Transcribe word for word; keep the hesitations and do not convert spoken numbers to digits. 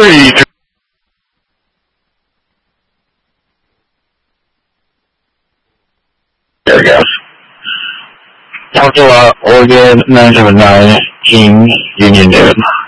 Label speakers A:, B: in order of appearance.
A: three. There it goes. Alpha Oregon nine seven nine, King Union David.